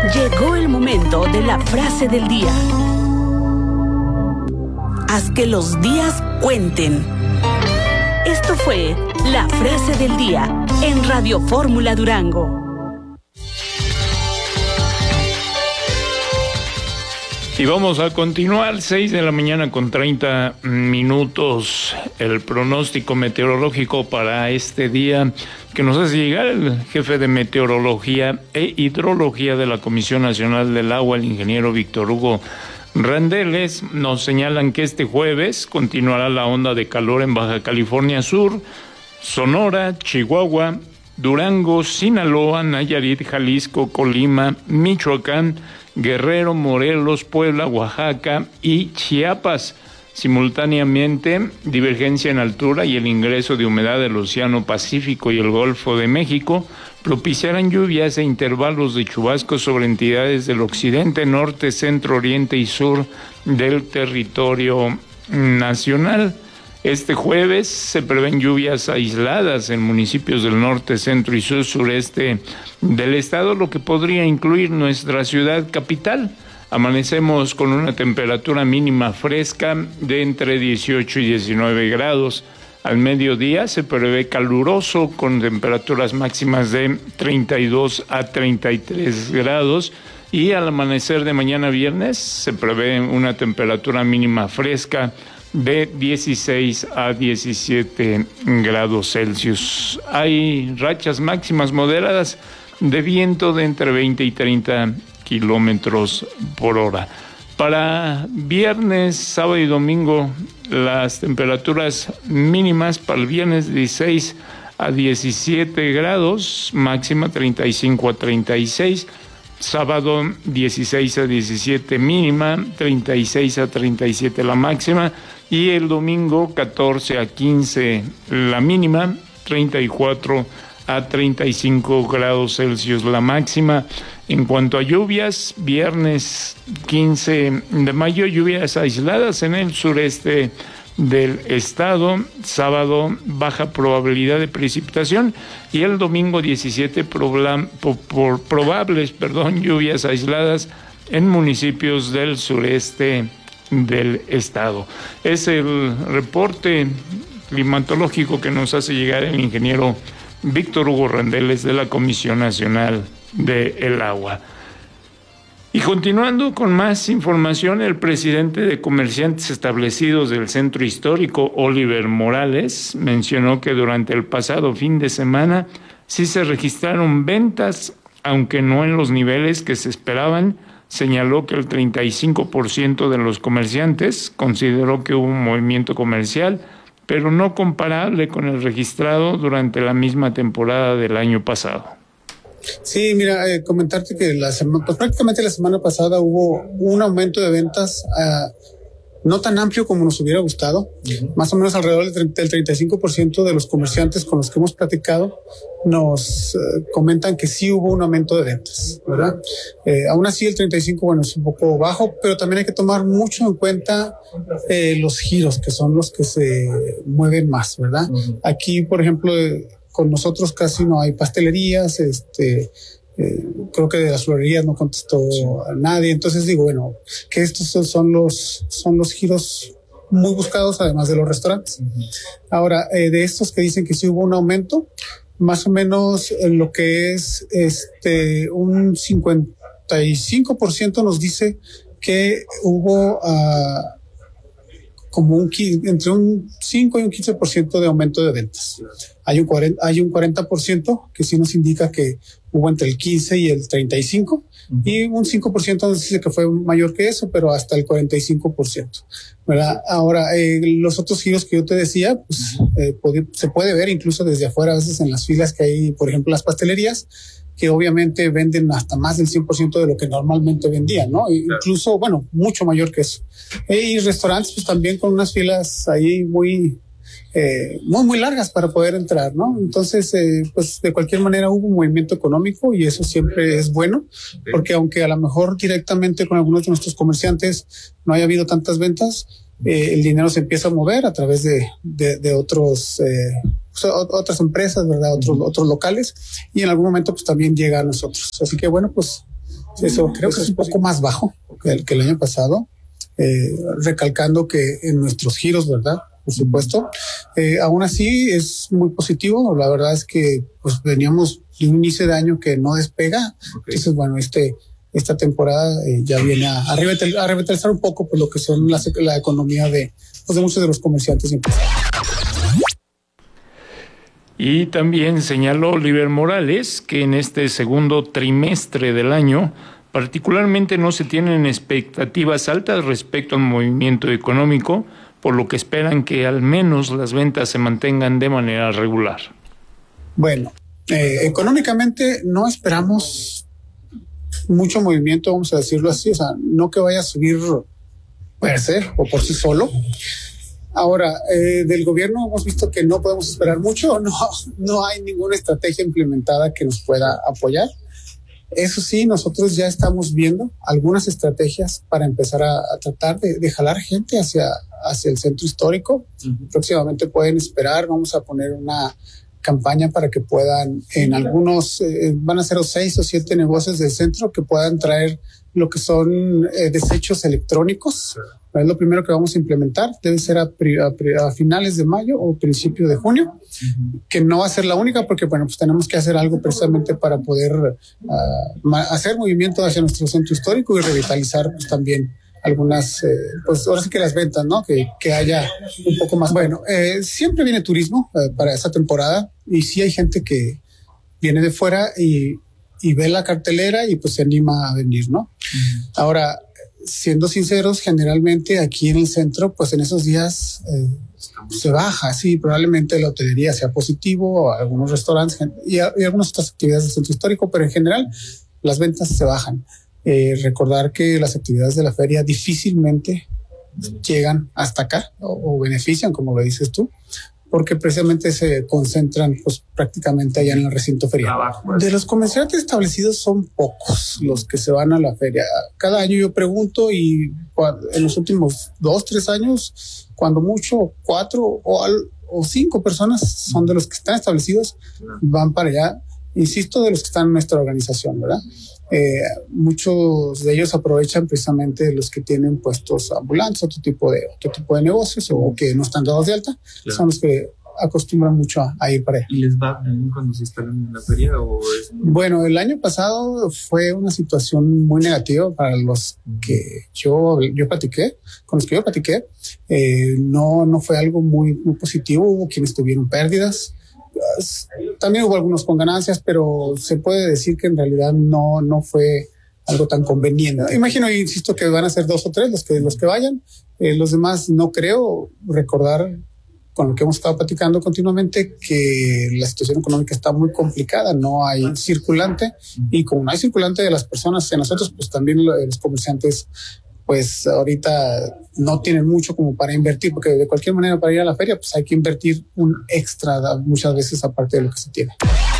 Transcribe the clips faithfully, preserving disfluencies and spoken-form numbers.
Llegó el momento de la frase del día. Haz que los días cuenten. Esto fue la frase del día en Radio Fórmula Durango. Y vamos a continuar, seis de la mañana con treinta minutos, el pronóstico meteorológico para este día que nos hace llegar el jefe de Meteorología e Hidrología de la Comisión Nacional del Agua, el ingeniero Víctor Hugo Randeles. Nos señalan que este jueves continuará la onda de calor en Baja California Sur, Sonora, Chihuahua, Durango, Sinaloa, Nayarit, Jalisco, Colima, Michoacán, Guerrero, Morelos, Puebla, Oaxaca y Chiapas. Simultáneamente, divergencia en altura y el ingreso de humedad del Océano Pacífico y el Golfo de México propiciarán lluvias e intervalos de chubascos sobre entidades del occidente, norte, centro, oriente y sur del territorio nacional. Este jueves se prevén lluvias aisladas en municipios del norte, centro y sur sureste del estado, lo que podría incluir nuestra ciudad capital. Amanecemos con una temperatura mínima fresca de entre dieciocho y diecinueve grados. Al mediodía se prevé caluroso con temperaturas máximas de treinta y dos a treinta y tres grados. Y al amanecer de mañana viernes se prevé una temperatura mínima fresca de dieciséis a diecisiete grados Celsius. Hay rachas máximas moderadas de viento de entre veinte y treinta kilómetros por hora. Para viernes, sábado y domingo, las temperaturas mínimas para el viernes dieciséis a diecisiete grados, máxima treinta y cinco a treinta y seis. Sábado dieciséis a diecisiete mínima, treinta y seis a treinta y siete la máxima, y el domingo catorce a quince la mínima, treinta y cuatro a treinta y cinco grados Celsius la máxima. En cuanto a lluvias, viernes quince de mayo, lluvias aisladas en el sureste del estado, sábado baja probabilidad de precipitación y el domingo diecisiete probla, por, por, probables perdón, lluvias aisladas en municipios del sureste del estado. Es el reporte climatológico que nos hace llegar el ingeniero Víctor Hugo Randeles de la Comisión Nacional del Agua. Y continuando con más información, el presidente de Comerciantes Establecidos del Centro Histórico, Oliver Morales, mencionó que durante el pasado fin de semana sí se registraron ventas, aunque no en los niveles que se esperaban. Señaló que el treinta y cinco por ciento de los comerciantes consideró que hubo un movimiento comercial, pero no comparable con el registrado durante la misma temporada del año pasado. Sí, mira, eh, comentarte que la semana, pues prácticamente la semana pasada hubo un aumento de ventas uh, no tan amplio como nos hubiera gustado. Uh-huh. Más o menos alrededor del, del treinta y cinco por ciento de los comerciantes con los que hemos platicado nos uh, comentan que sí hubo un aumento de ventas, ¿verdad? Eh, aún así el treinta y cinco, bueno, es un poco bajo, pero también hay que tomar mucho en cuenta eh, los giros, que son los que se mueven más, ¿verdad? Uh-huh. Aquí, por ejemplo, eh, con nosotros casi no hay pastelerías, este, eh, creo que de las florerías no contestó a nadie. Entonces digo, bueno, que estos son los, son los giros muy buscados, además de los restaurantes. Uh-huh. Ahora, eh, de estos que dicen que sí hubo un aumento, más o menos en lo que es, este, un cincuenta y cinco por ciento nos dice que hubo, uh, como un entre un cinco y un quince por ciento de aumento de ventas. Hay un cuarenta, hay un cuarenta por ciento que sí nos indica que hubo entre el quince y el treinta y cinco, uh-huh. y un cinco por ciento nos dice que fue mayor que eso, pero hasta el cuarenta y cinco por ciento, ¿verdad? Ahora, eh, los otros giros que yo te decía, pues, eh, puede, se puede ver incluso desde afuera, a veces en las filas que hay, por ejemplo, las pastelerías, que obviamente venden hasta más del cien por ciento de lo que normalmente vendían, ¿no? Claro. Incluso, bueno, mucho mayor que eso. Y restaurantes, pues también con unas filas ahí muy, eh, muy, muy largas para poder entrar, ¿no? Entonces, eh, pues de cualquier manera hubo un movimiento económico y eso siempre es bueno, porque aunque a lo mejor directamente con algunos de nuestros comerciantes no haya habido tantas ventas, eh, el dinero se empieza a mover a través de, de, de otros, eh, otras empresas, ¿verdad? Otros, otros locales, y en algún momento pues también llega a nosotros. Así que bueno, pues Eso creo que es un poco más bajo que el, que el año pasado, eh, recalcando que en nuestros giros, ¿verdad? Por supuesto, eh, aún así es muy positivo. La verdad es que pues veníamos de un inicio de año que no despega. Okay. Entonces, bueno, este esta temporada eh, ya viene a, a, revital, a revitalizar un poco por lo que son la, la economía de, pues, de muchos de los comerciantes y empresarios. Y también señaló Oliver Morales que en este segundo trimestre del año particularmente no se tienen expectativas altas respecto al movimiento económico, por lo que esperan que al menos las ventas se mantengan de manera regular. Bueno, eh, económicamente no esperamos mucho movimiento, vamos a decirlo así, o sea, no que vaya a subir per se o por sí solo. Ahora, eh, del gobierno hemos visto que no podemos esperar mucho, no, no hay ninguna estrategia implementada que nos pueda apoyar. Eso sí, nosotros ya estamos viendo algunas estrategias para empezar a, a tratar de, de jalar gente hacia, hacia el centro histórico. Uh-huh. Próximamente pueden esperar, vamos a poner una campaña para que puedan, en algunos, eh, van a ser seis o siete negocios del centro que puedan traer lo que son eh, desechos electrónicos. Es lo primero que vamos a implementar. Debe ser a, a, a finales de mayo o principio de junio, uh-huh. que no va a ser la única porque, bueno, pues tenemos que hacer algo precisamente para poder uh, hacer movimiento hacia nuestro centro histórico y revitalizar pues también algunas, eh, pues ahora sí que las ventas, ¿no? Que, que haya un poco más. Bueno, eh, siempre viene turismo eh, para esta temporada y sí hay gente que viene de fuera y, y ve la cartelera y pues se anima a venir, ¿no? Uh-huh. Ahora, siendo sinceros, generalmente aquí en el centro, pues en esos días eh, se baja, sí, probablemente la hotelería sea positivo, o algunos restaurantes y, a, y algunas otras actividades del centro histórico, pero en general las ventas se bajan. Eh, recordar que las actividades de la feria difícilmente llegan hasta acá o, o benefician, como lo dices tú, porque precisamente se concentran pues prácticamente allá en el recinto ferial. De los comerciantes establecidos son pocos los que se van a la feria. Cada año yo pregunto y en los últimos dos, tres años, cuando mucho, cuatro o, al, o cinco personas son de los que están establecidos, van para allá. Insisto, de los que están en nuestra organización, ¿verdad? Eh, muchos de ellos aprovechan precisamente los que tienen puestos ambulantes, otro tipo de otro tipo de negocios o que no están dados de alta, claro. Son los que acostumbran mucho a, a ir para allá. ¿Y les va bien cuando se instalan en la feria? O es muy... Bueno, el año pasado fue una situación muy negativa para los que yo, yo platiqué, con los que yo platiqué. Eh, no, no fue algo muy, muy positivo, hubo quienes tuvieron pérdidas. También hubo algunos con ganancias, pero se puede decir que en realidad no, no fue algo tan conveniente. Imagino, insisto, que van a ser dos o tres los que, los que vayan. Eh, los demás no creo. Recordar, con lo que hemos estado platicando continuamente, que la situación económica está muy complicada. No hay circulante y como no hay circulante de las personas en nosotros, pues también los comerciantes pues ahorita no tienen mucho como para invertir, porque de cualquier manera para ir a la feria pues hay que invertir un extra muchas veces aparte de lo que se tiene.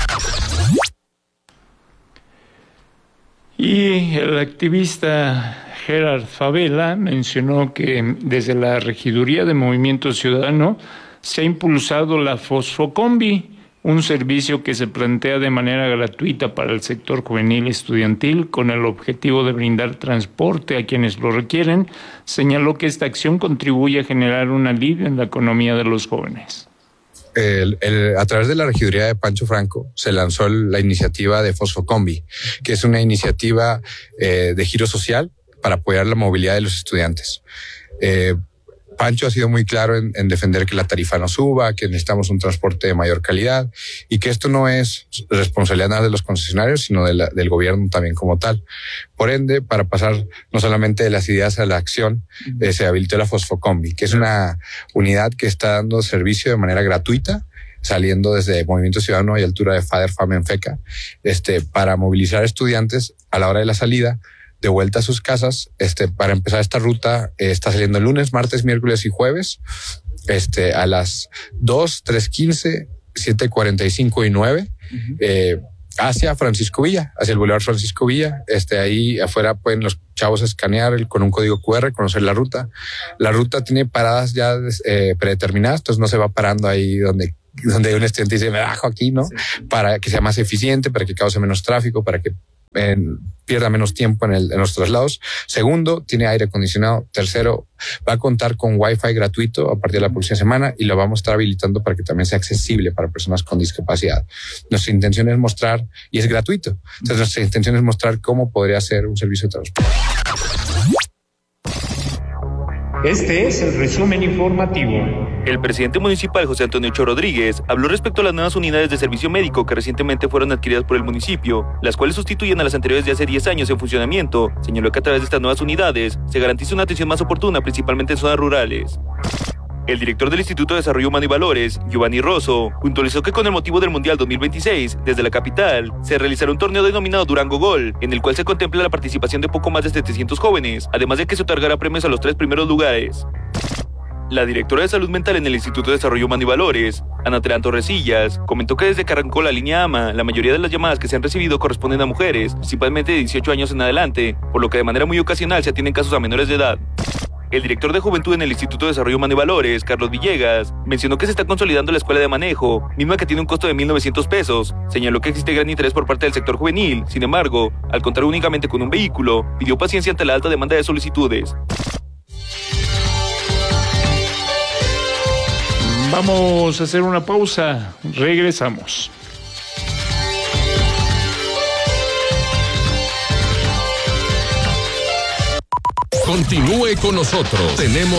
Y el activista Gerard Favela mencionó que desde la Regiduría de Movimiento Ciudadano se ha impulsado la Fosfocombi, un servicio que se plantea de manera gratuita para el sector juvenil estudiantil con el objetivo de brindar transporte a quienes lo requieren. Señaló que esta acción contribuye a generar un alivio en la economía de los jóvenes. El, el, a través de la regiduría de Pancho Franco se lanzó el, la iniciativa de Fosfocombi, que es una iniciativa eh, de giro social para apoyar la movilidad de los estudiantes. Eh, Pancho ha sido muy claro en, en defender que la tarifa no suba, que necesitamos un transporte de mayor calidad y que esto no es responsabilidad nada de los concesionarios, sino de la, del gobierno también como tal. Por ende, para pasar no solamente de las ideas a la acción, eh, se habilitó la Fosfocombi, que es una unidad que está dando servicio de manera gratuita, saliendo desde Movimiento Ciudadano y altura de FADER, FAMEN, FECA, este, para movilizar estudiantes a la hora de la salida, de vuelta a sus casas. Este, para empezar esta ruta, eh, está saliendo el lunes, martes, miércoles y jueves, este, a las dos, tres quince, siete cuarenta y cinco y nueve, uh-huh. eh, hacia Francisco Villa, hacia el Boulevard Francisco Villa. Este, ahí afuera pueden los chavos escanear el, con un código cu erre, conocer la ruta. La ruta tiene paradas ya eh, predeterminadas, entonces no se va parando ahí donde donde un estudiante dice, me bajo aquí, ¿no? Sí. Para que sea más eficiente, para que cause menos tráfico, para que en, pierda menos tiempo en, el, en los traslados. Segundo, tiene aire acondicionado. Tercero, va a contar con Wi-Fi gratuito a partir de la próxima semana y lo vamos a estar habilitando para que también sea accesible para personas con discapacidad. Nuestra intención es mostrar, y es gratuito, entonces nuestra intención es mostrar cómo podría ser un servicio de transporte. Este es el resumen informativo. El presidente municipal José Antonio Cho Rodríguez habló respecto a las nuevas unidades de servicio médico que recientemente fueron adquiridas por el municipio, las cuales sustituyen a las anteriores de hace diez años en funcionamiento. Señaló que a través de estas nuevas unidades se garantiza una atención más oportuna, principalmente en zonas rurales. El director del Instituto de Desarrollo Humano y Valores, Giovanni Rosso, puntualizó que con el motivo del Mundial dos mil veintiséis, desde la capital, se realizará un torneo denominado Durango Gol, en el cual se contempla la participación de poco más de setecientos jóvenes, además de que se otorgará premios a los tres primeros lugares. La directora de Salud Mental en el Instituto de Desarrollo Humano y Valores, Ana Terán Torresillas, comentó que desde que arrancó la línea AMA, la mayoría de las llamadas que se han recibido corresponden a mujeres, principalmente de dieciocho años en adelante, por lo que de manera muy ocasional se atienden casos a menores de edad. El director de Juventud en el Instituto de Desarrollo Humano y Valores, Carlos Villegas, mencionó que se está consolidando la escuela de manejo, misma que tiene un costo de mil novecientos pesos. Señaló que existe gran interés por parte del sector juvenil. Sin embargo, al contar únicamente con un vehículo, pidió paciencia ante la alta demanda de solicitudes. Vamos a hacer una pausa. Regresamos. Continúe con nosotros. Tenemos